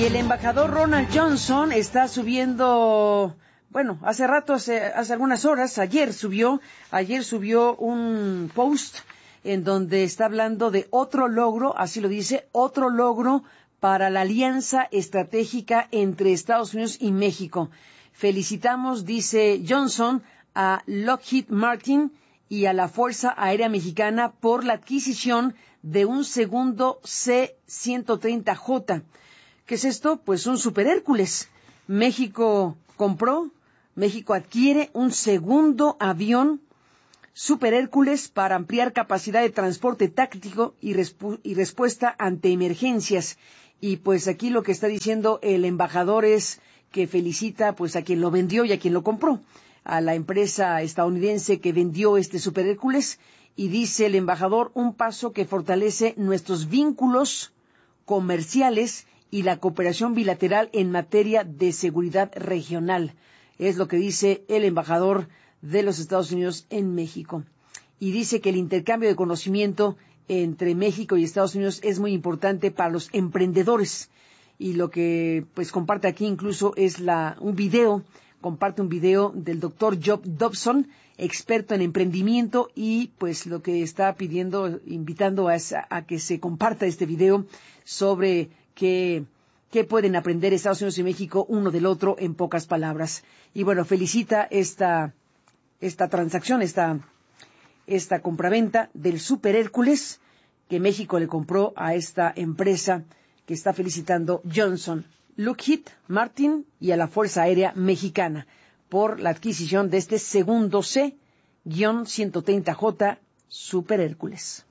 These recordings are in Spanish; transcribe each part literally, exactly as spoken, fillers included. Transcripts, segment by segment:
Y el embajador Ronald Johnson está subiendo, bueno, hace rato, hace, hace algunas horas, ayer subió, ayer subió un post en donde está hablando de otro logro, así lo dice, otro logro para la alianza estratégica entre Estados Unidos y México. Felicitamos, dice Johnson, a Lockheed Martin y a la Fuerza Aérea Mexicana por la adquisición de un segundo C ciento treinta J. ¿Qué es esto? Pues un Super Hércules. México compró, México adquiere un segundo avión Super Hércules para ampliar capacidad de transporte táctico y, respu- y respuesta ante emergencias. Y pues aquí lo que está diciendo el embajador es que felicita pues a quien lo vendió y a quien lo compró, a la empresa estadounidense que vendió este Super Hércules, y dice el embajador, un paso que fortalece nuestros vínculos comerciales y la cooperación bilateral en materia de seguridad regional. Es lo que dice el embajador de los Estados Unidos en México. Y dice que el intercambio de conocimiento entre México y Estados Unidos es muy importante para los emprendedores. Y lo que pues comparte aquí incluso es la un video, comparte un video del doctor Job Dobson, experto en emprendimiento, y pues lo que está pidiendo, invitando a, a que se comparta este video sobre qué, qué pueden aprender Estados Unidos y México uno del otro, en pocas palabras. Y bueno, felicita esta, esta transacción, esta, esta compraventa del Super Hércules que México le compró a esta empresa que está felicitando Johnson, Lockheed Martin y a la Fuerza Aérea Mexicana por la adquisición de este segundo C ciento treinta J Super Hércules.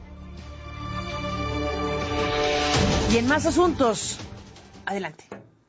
Y en más asuntos, adelante.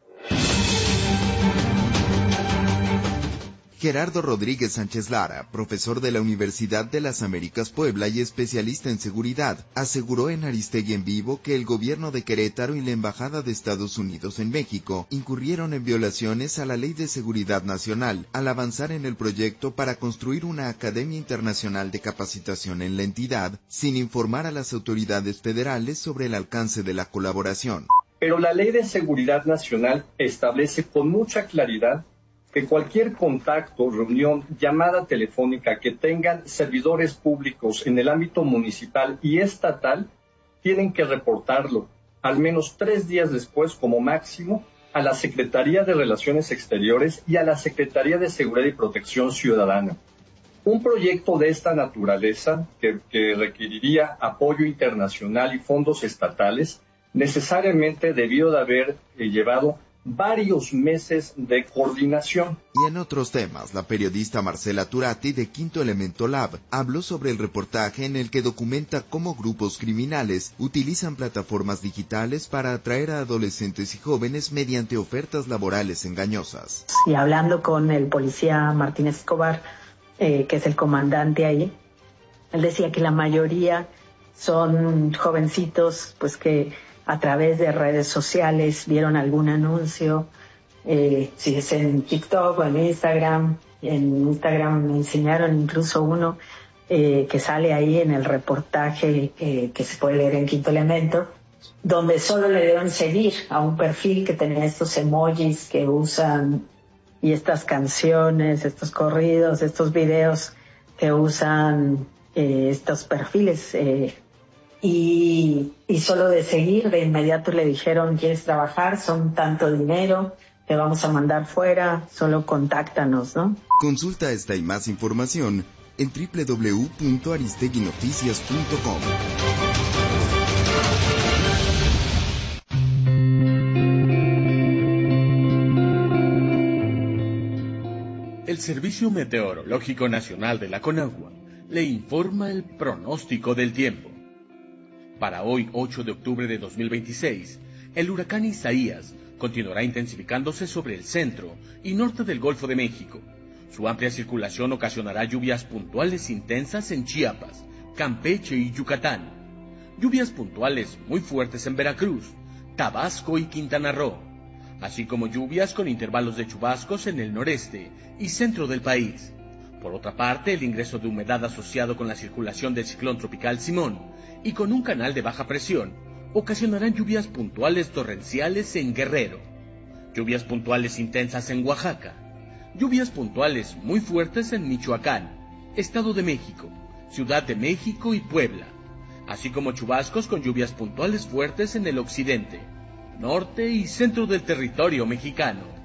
Gerardo Rodríguez Sánchez Lara, profesor de la Universidad de las Américas Puebla y especialista en seguridad, aseguró en Aristegui en Vivo que el gobierno de Querétaro y la Embajada de Estados Unidos en México incurrieron en violaciones a la Ley de Seguridad Nacional al avanzar en el proyecto para construir una Academia Internacional de Capacitación en la entidad, sin informar a las autoridades federales sobre el alcance de la colaboración. Pero la Ley de Seguridad Nacional establece con mucha claridad que cualquier contacto, reunión, llamada telefónica que tengan servidores públicos en el ámbito municipal y estatal, tienen que reportarlo al menos tres días después, como máximo, a la Secretaría de Relaciones Exteriores y a la Secretaría de Seguridad y Protección Ciudadana. Un proyecto de esta naturaleza, que, que requeriría apoyo internacional y fondos estatales, necesariamente debió de haber eh, llevado varios meses de coordinación. Y en otros temas, la periodista Marcela Turati de Quinto Elemento Lab habló sobre el reportaje en el que documenta cómo grupos criminales utilizan plataformas digitales para atraer a adolescentes y jóvenes mediante ofertas laborales engañosas. Y hablando con el policía Martínez Escobar, eh, que es el comandante ahí, él decía que la mayoría son jovencitos, pues que a través de redes sociales vieron algún anuncio, eh, si es en TikTok o en Instagram. En Instagram me enseñaron incluso uno eh, que sale ahí en el reportaje eh, que se puede leer en Quinto Elemento, donde solo le deben seguir a un perfil que tenía estos emojis que usan y estas canciones, estos corridos, estos videos que usan eh, estos perfiles eh, Y, y solo de seguir, de inmediato le dijeron, ¿quieres trabajar? Son tanto dinero, te vamos a mandar fuera, solo contáctanos, ¿no? Consulta esta y más información en doble u doble u doble u punto aristegui noticias punto com. El Servicio Meteorológico Nacional de la Conagua le informa el pronóstico del tiempo. Para hoy, ocho de octubre de dos mil veintiséis, el huracán Isaías continuará intensificándose sobre el centro y norte del Golfo de México. Su amplia circulación ocasionará lluvias puntuales intensas en Chiapas, Campeche y Yucatán. Lluvias puntuales muy fuertes en Veracruz, Tabasco y Quintana Roo, así como lluvias con intervalos de chubascos en el noreste y centro del país. Por otra parte, el ingreso de humedad asociado con la circulación del ciclón tropical Simón y con un canal de baja presión ocasionarán lluvias puntuales torrenciales en Guerrero, lluvias puntuales intensas en Oaxaca, lluvias puntuales muy fuertes en Michoacán, Estado de México, Ciudad de México y Puebla, así como chubascos con lluvias puntuales fuertes en el occidente, norte y centro del territorio mexicano.